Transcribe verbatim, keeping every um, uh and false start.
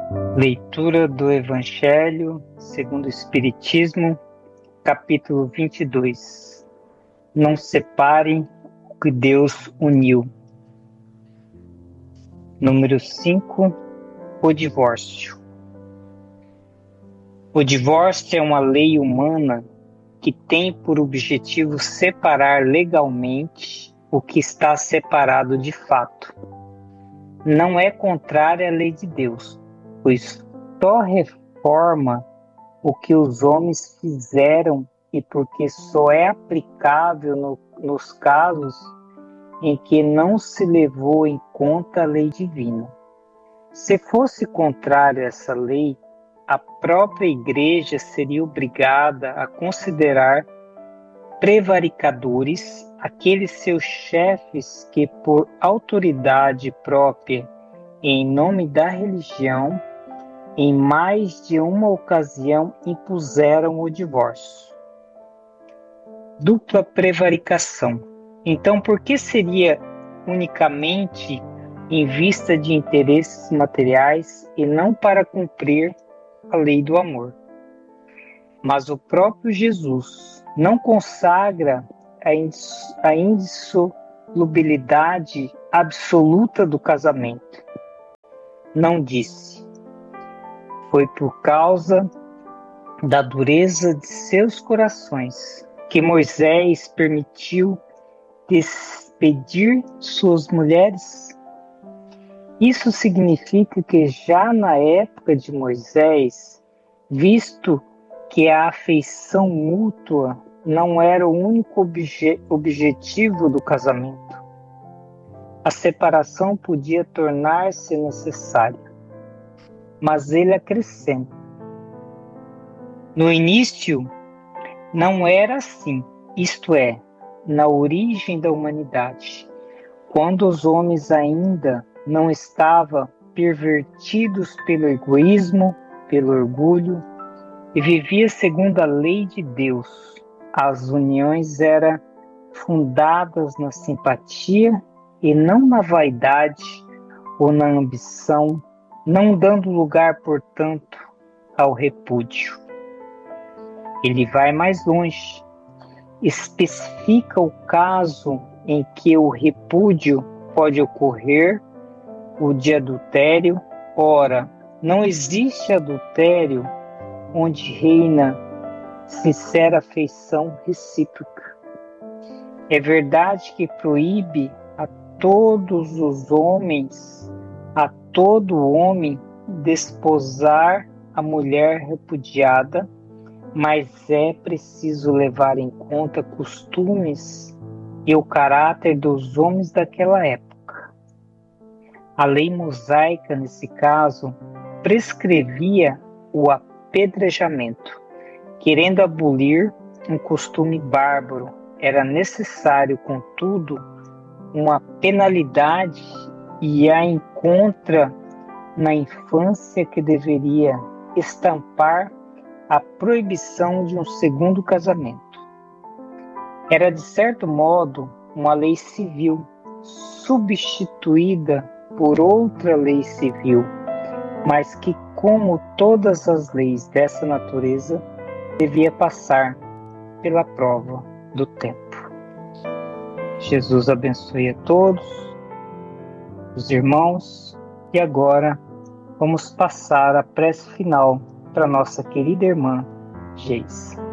Leitura do Evangelho segundo o Espiritismo, capítulo vinte e dois. Não separem o que Deus uniu. Número cinco. O divórcio. O divórcio é uma lei humana que tem por objetivo separar legalmente o que está separado de fato. Não é contrária à lei de Deus, pois só reforma o que os homens fizeram e porque só é aplicável no, nos casos em que não se levou em conta a lei divina. Se fosse contrária a essa lei, a própria Igreja seria obrigada a considerar prevaricadores aqueles seus chefes que, por autoridade própria e em nome da religião, em mais de uma ocasião impuseram o divórcio. Dupla prevaricação. Então, por que seria unicamente em vista de interesses materiais e não para cumprir a lei do amor? Mas o próprio Jesus não consagra a indissolubilidade absoluta do casamento. Não disse: foi por causa da dureza de seus corações que Moisés permitiu despedir suas mulheres. Isso significa que já na época de Moisés, visto que a afeição mútua não era o único obje- objetivo do casamento, a separação podia tornar-se necessária. Mas ele acrescenta: no início não era assim, isto é, na origem da humanidade, quando os homens ainda não estavam pervertidos pelo egoísmo, pelo orgulho, e vivia segundo a lei de Deus. As uniões eram fundadas na simpatia e não na vaidade ou na ambição, não dando lugar, portanto, ao repúdio. Ele vai mais longe, especifica o caso em que o repúdio pode ocorrer, o de adultério. Ora, não existe adultério onde reina sincera afeição recíproca. É verdade que proíbe a todos os homens, a todo homem, desposar a mulher repudiada, mas é preciso levar em conta costumes e o caráter dos homens daquela época. A lei mosaica, nesse caso, prescrevia o apedrejamento. Querendo abolir um costume bárbaro, era necessário, contudo, uma penalidade e a encontra na infância que deveria estampar a proibição de um segundo casamento. Era, de certo modo, uma lei civil, substituída por outra lei civil, mas que, como todas as leis dessa natureza, devia passar pela prova do tempo. Jesus abençoe a todos, os irmãos, e agora vamos passar a prece final para nossa querida irmã Geise.